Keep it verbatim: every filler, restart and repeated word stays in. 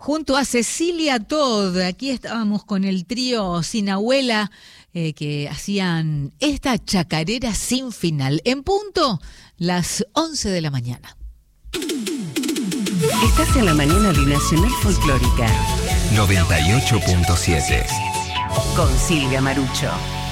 junto a Cecilia Todd. Aquí estábamos con el trío Sin Abuela, eh, que hacían esta chacarera sin final. En punto, las once de la mañana. Estás en la mañana de Nacional Folclórica noventa y ocho punto siete con Silvia Marucho.